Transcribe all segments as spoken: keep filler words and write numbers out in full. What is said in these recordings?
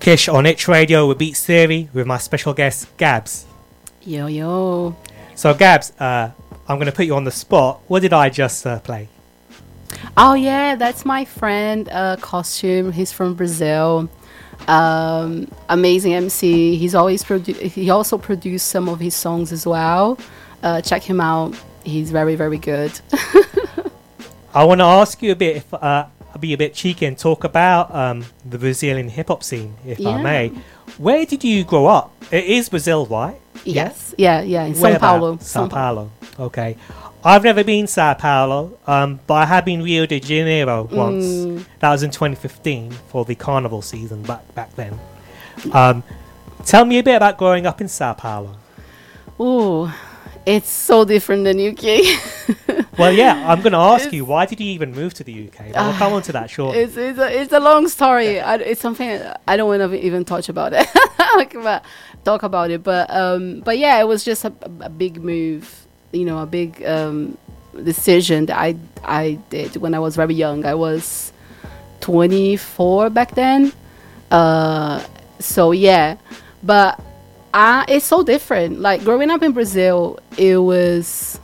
Kish on Itch Radio with Beats Theory with my special guest Gabs. Yo yo. So Gabs, uh, I'm going to put you on the spot. What did I just uh, play? Oh yeah, that's my friend uh, Costume. He's from Brazil. Um, amazing M C. He's always produ- He also produced some of his songs as well. Uh, check him out. He's very very good. I want to ask you a bit if. Uh, I'll be a bit cheeky and talk about um, the Brazilian hip-hop scene, if yeah. I may. Where did you grow up? It is Brazil, right? Yes. Yeah, yeah, in Where São Paulo. São Paulo. Okay. I've never been São Paulo, um, but I have been Rio de Janeiro once. Mm. That was in twenty fifteen for the carnival season back back then. Um, tell me a bit about growing up in São Paulo. Ooh, it's so different than U K. Well, yeah, I'm going to ask it's, you, why did you even move to the U K? I'll uh, come on to that shortly. It's, it's, a, it's a long story. I, it's something I don't want to even touch about it. talk about it. But, um, but yeah, it was just a, a big move, you know, a big um, decision that I, I did when I was very young. I was twenty-four back then. Uh, so, yeah. But uh, it's so different. Like, growing up in Brazil, it was...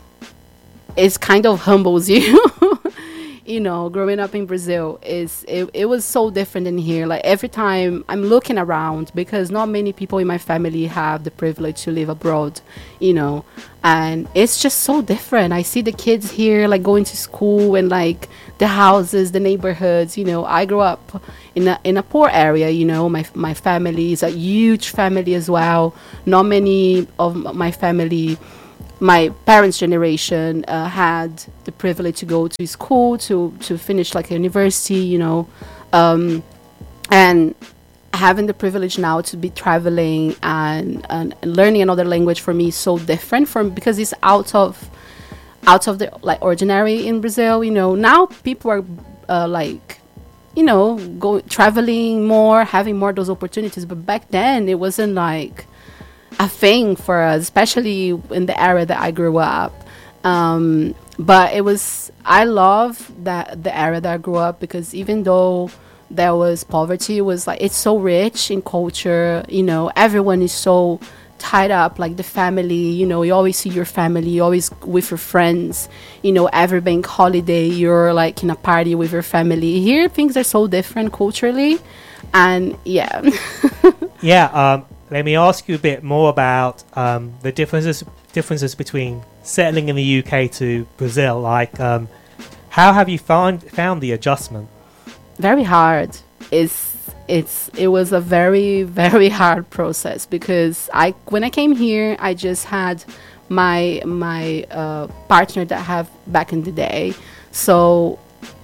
it kind of humbles you. You know, growing up in Brazil is it, it was so different than here. Like every time I'm looking around, because not many people in my family have the privilege to live abroad, you know, and it's just so different. I see the kids here like going to school and like the houses, the neighborhoods, you know. I grew up in a in a poor area, you know. My my family is a huge family as well. Not many of my family my parents' generation uh, had the privilege to go to school, to, to finish like a university, you know, um, and having the privilege now to be traveling and, and learning another language for me is so different from because it's out of out of the like ordinary in Brazil, you know. Now people are uh, like, you know, go traveling more, having more of those opportunities, but back then it wasn't like a thing for us, especially in the era that I grew up. Um, but it was, I love that the era that I grew up, because even though there was poverty, it was like, it's so rich in culture, you know, everyone is so tied up, like the family, you know, you always see your family, you always with your friends, you know, every bank holiday, you're like in a party with your family. Here, things are so different culturally, and yeah. yeah, um, let me ask you a bit more about um, the differences differences between settling in the U K to Brazil. Like, um, how have you found found the adjustment? Very hard. It's it's it was a very very hard process, because I when I came here, I just had my my uh, partner that I have back in the day, so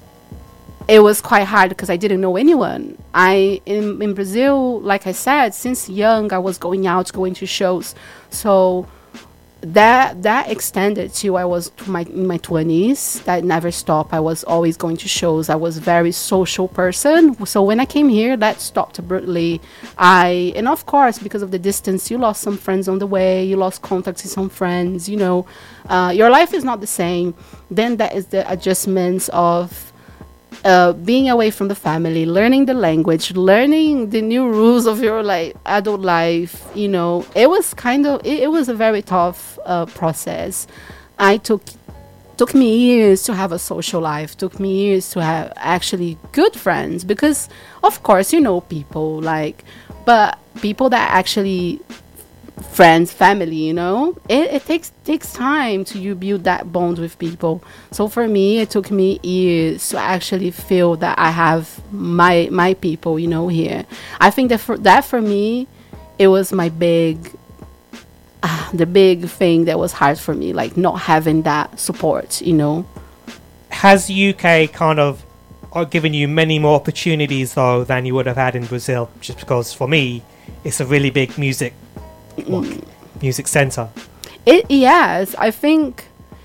it was quite hard because I didn't know anyone. I in in Brazil, like I said, since young I was going out, going to shows. So that that extended to I was to my in my twenties. That never stopped. I was always going to shows. I was a very social person. So when I came here, that stopped abruptly. I and of course, because of the distance, you lost some friends on the way. You lost contact with some friends. You know, uh, your life is not the same. Then that is the adjustments of Uh, being away from the family, learning the language, learning the new rules of your like adult life. You know, it was kind of it, it was a very tough uh, process. I took took me years to have a social life. Took me years to have actually good friends, because of course you know people like, but people that actually friends, family, you know, it, it takes takes time to you build that bond with people. So for me, it took me years to actually feel that I have my my people, you know, here. I think that for that for me, it was my big, uh, the big thing that was hard for me, like not having that support, you know. Has U K kind of given you many more opportunities though than you would have had in Brazil? Just because for me, it's a really big music. What, music center. It yes, I think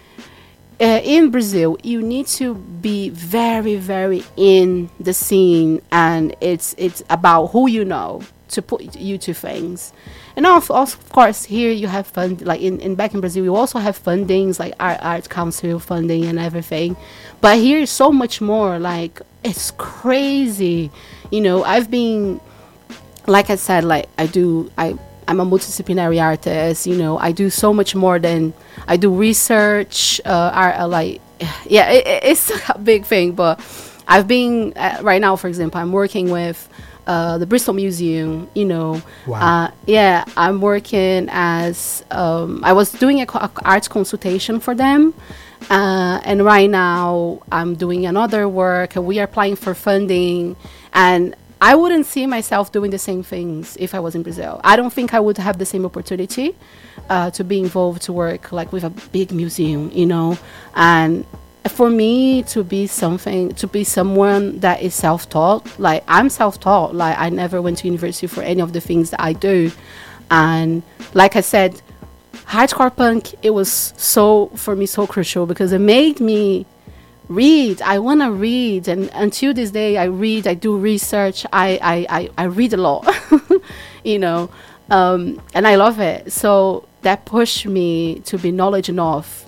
uh, in Brazil you need to be very, very in the scene, and it's it's about who you know to put you to things. And of, of course here you have fund, like in, in back in Brazil you also have fundings like art art council funding and everything, but here is so much more. Like it's crazy, you know. I've been like I said, like I do, I I'm a multidisciplinary artist. You know, I do so much more than I do research. Uh, art, uh like, yeah, it, it's a big thing. But I've been uh, right now, for example, I'm working with uh, the Bristol Museum. You know, Wow. uh, yeah, I'm working as um, I was doing a, co- a arts consultation for them. Uh, and right now I'm doing another work and we are applying for funding, and I wouldn't see myself doing the same things if I was in Brazil. I don't think I would have the same opportunity uh, to be involved to work like with a big museum, you know. And for me to be something, to be someone that is self-taught, like I'm self-taught, like I never went to university for any of the things that I do. And like I said, hardcore punk, it was so, for me, so crucial because it made me read. I want to read, and until this day I read, I do research, I I, I, I read a lot. You know, um, and I love it. So that pushed me to be knowledge enough.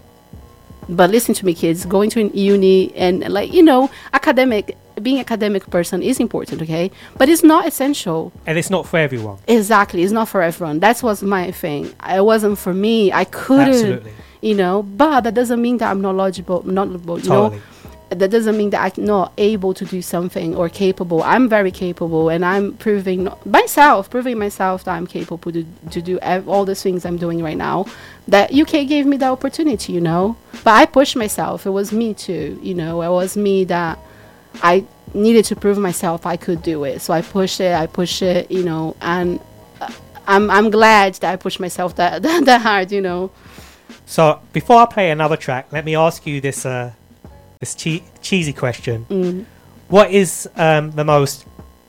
But listen to me, kids, going to uni and, like, you know, academic, being academic person is important, okay, but it's not essential. And it's not for everyone. Exactly, it's not for everyone. That was my thing. It wasn't for me. I couldn't. Absolutely. You know, but that doesn't mean that I'm not knowledgeable, not knowledgeable, you Totally. know. That doesn't mean that I'm not able to do something or capable. I'm very capable, and I'm proving no- myself, proving myself that I'm capable to, to do ev- all the things I'm doing right now. That U K gave me the opportunity, you know. But I pushed myself. It was me too, you know. It was me that I needed to prove myself I could do it. So I pushed it, I pushed it, you know, and uh, I'm I'm glad that I pushed myself that that, that hard, you know. So before I play another track, let me ask you this uh, this che- cheesy question. Mm. What is um, the most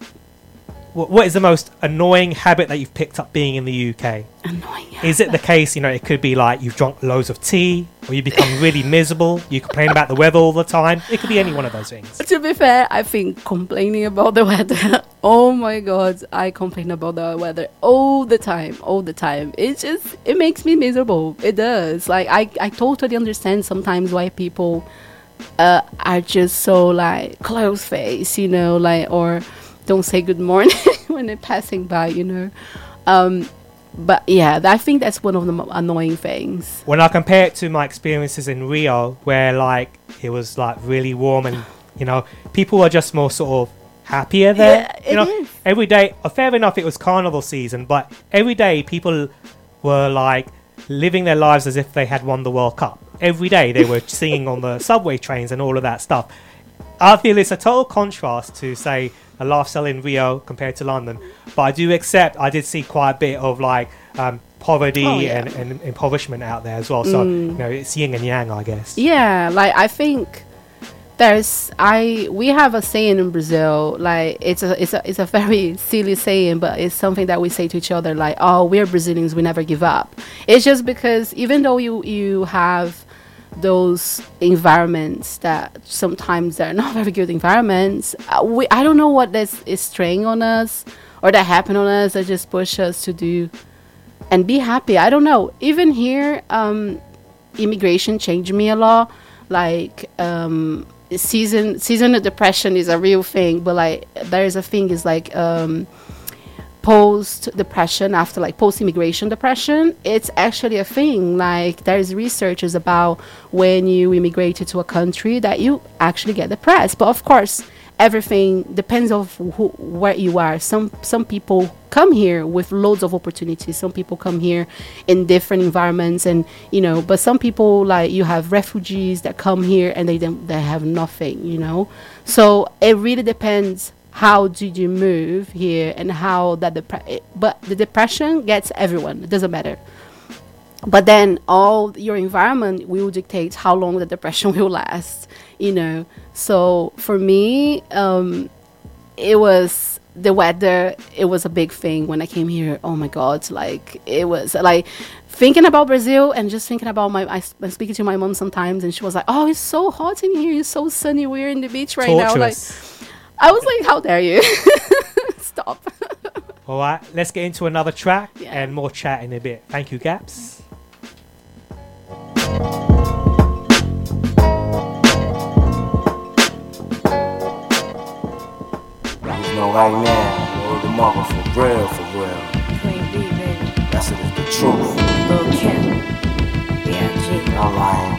what, what is the most annoying habit that you've picked up being in the U K? Annoying. Is it the case, you know, it could be like you've drunk loads of tea, or you become really miserable, you complain about the weather all the time. It could be any one of those things. To be fair, I think complaining about the weather. Oh my God, I complain about the weather all the time, all the time. It just it makes me miserable. It does. Like I, I totally understand sometimes why people uh, are just so like close face, you know, like or don't say good morning when they're passing by, you know. Um, but yeah, I think that's one of the mo- annoying things. When I compare it to my experiences in Rio, where like it was like really warm and, you know, people were just more sort of happier there. Yeah, you it know, is. every day, uh, fair enough, it was carnival season, but every day people were like living their lives as if they had won the World Cup. Every day they were singing on the subway trains and all of that stuff. I feel it's a total contrast to, say, a lifestyle in Rio compared to London. But I do accept, I did see quite a bit of like um, poverty Oh, yeah. and, and impoverishment out there as well. So, you know, it's yin and yang, I guess. Yeah, like I think there's I we have a saying in Brazil, like it's a it's a it's a very silly saying, but it's something that we say to each other, like, oh, we're Brazilians, we never give up. It's just because even though you you have those environments that sometimes they're not very good environments, uh, we I don't know what this is straying on us or that happen on us that just push us to do and be happy. I don't know. Even here, um, immigration changed me a lot. Like um, season seasonal depression is a real thing, but like there is a thing is like um, post depression after like post immigration depression. It's actually a thing. Like there's researchers about when you immigrated to a country that you actually get depressed. But of course, everything depends of who, where you are. Some some people come here with loads of opportunities. Some people come here in different environments, and you know. But some people, like you have refugees that come here and they don't, they have nothing, you know. So it really depends. How did you move here and how that depre- but the depression gets everyone. It doesn't matter. But then all your environment will dictate how long the depression will last, you know. So for me, um, it was the weather. It was a big thing when I came here. Oh my God, like it was like thinking about Brazil and just thinking about my. I, I'm speaking to my mom sometimes, and she was like, "Oh, it's so hot in here. It's so sunny. We're in the beach right now." Like, I was like, "How dare you? Stop." All right, let's get into another track Yeah. and more chat in a bit. Thank you, Gaps. He's now on right now. Word the mother for real, for real. Queen B, baby. That's it, is the truth. Lil' Kim. B I G. I'm lying.